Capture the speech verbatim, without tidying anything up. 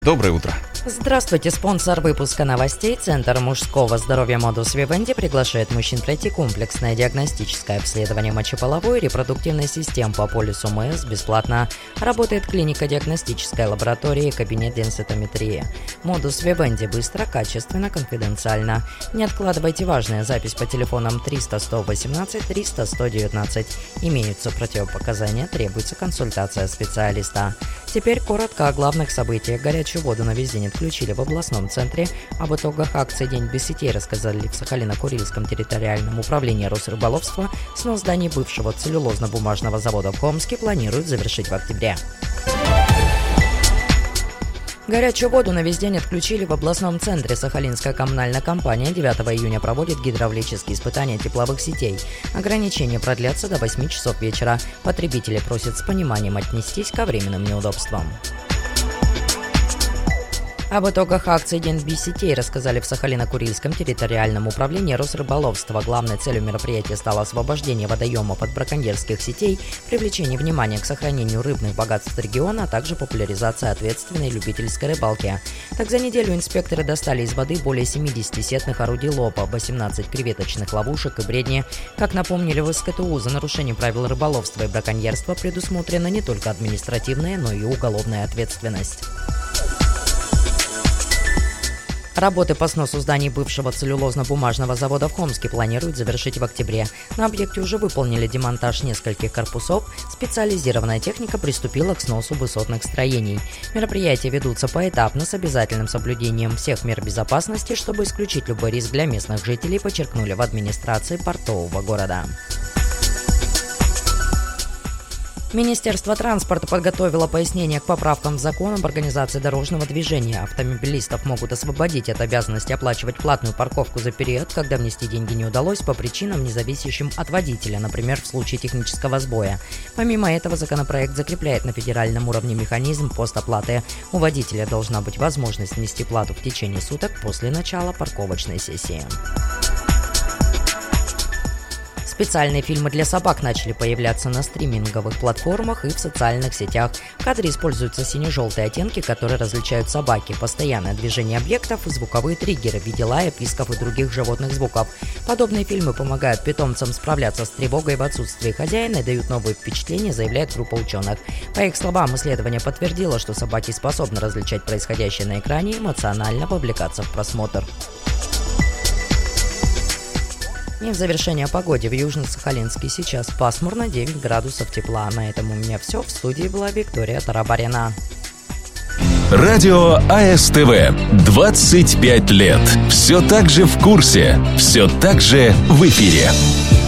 Доброе утро. Здравствуйте, спонсор выпуска новостей. Центр мужского здоровья Modus Vivendi приглашает мужчин пройти комплексное диагностическое обследование мочеполовой и репродуктивной систем по полису МС бесплатно. Работает клиника диагностической лаборатории и кабинет денситометрии. Modus Vivendi быстро, качественно, конфиденциально. Не откладывайте важную запись по телефонам триста сто восемнадцать триста сто девятнадцать. Имеются противопоказания, требуется консультация специалиста. Теперь коротко о главных событиях. Горячую воду на весь день отключили в областном центре. Об итогах акции «День без сетей» рассказали в Сахалино-Курильском территориальном управлении Росрыболовства. Снос зданий бывшего целлюлозно-бумажного завода в Хомске планируют завершить в октябре. Горячую воду на весь день отключили в областном центре. Сахалинская коммунальная компания девятого июня проводит гидравлические испытания тепловых сетей. Ограничения продлятся до восьми часов вечера. Потребители просят с пониманием отнестись ко временным неудобствам. Об итогах акции «День без сетей» рассказали в Сахалино-Курильском территориальном управлении Росрыболовства. Главной целью мероприятия стало освобождение водоемов от браконьерских сетей, привлечение внимания к сохранению рыбных богатств региона, а также популяризация ответственной любительской рыбалки. Так, за неделю инспекторы достали из воды более семидесяти сетных орудий лопа, восемнадцать креветочных ловушек и бредни. Как напомнили в СКТУ, за нарушение правил рыболовства и браконьерства предусмотрена не только административная, но и уголовная ответственность. Работы по сносу зданий бывшего целлюлозно-бумажного завода в Хомске планируют завершить в октябре. На объекте уже выполнили демонтаж нескольких корпусов. Специализированная техника приступила к сносу высотных строений. Мероприятия ведутся поэтапно с обязательным соблюдением всех мер безопасности, чтобы исключить любой риск для местных жителей, подчеркнули в администрации портового города. Министерство транспорта подготовило пояснение к поправкам в закон об организации дорожного движения. Автомобилистов могут освободить от обязанности оплачивать платную парковку за период, когда внести деньги не удалось по причинам, не зависящим от водителя, например, в случае технического сбоя. Помимо этого, законопроект закрепляет на федеральном уровне механизм постоплаты. У водителя должна быть возможность внести плату в течение суток после начала парковочной сессии. Специальные фильмы для собак начали появляться на стриминговых платформах и в социальных сетях. В кадре используются сине-желтые оттенки, которые различают собаки, постоянное движение объектов и звуковые триггеры в виде лая, писков и других животных звуков. Подобные фильмы помогают питомцам справляться с тревогой в отсутствии хозяина и дают новые впечатления, заявляет группа ученых. По их словам, исследование подтвердило, что собаки способны различать происходящее на экране и эмоционально вовлекаться в просмотр. И в завершение о погоде. В Южно-Сахалинске сейчас пасмурно, девять градусов тепла. На этом у меня все. В студии была Виктория Тарабарина. Радио АСТВ. двадцать пять лет. Все так же в курсе. Все так же в эфире.